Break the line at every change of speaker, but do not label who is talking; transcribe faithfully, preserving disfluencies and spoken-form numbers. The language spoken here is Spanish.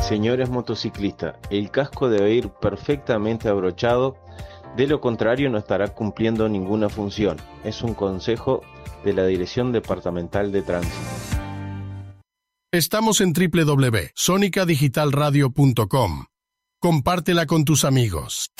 Señores motociclistas, el casco debe ir perfectamente abrochado, de lo contrario no estará cumpliendo ninguna función. Es un consejo de la Dirección Departamental de Tránsito.
Estamos en doble u doble u doble u punto sonica digital radio punto com. Compártela con tus amigos.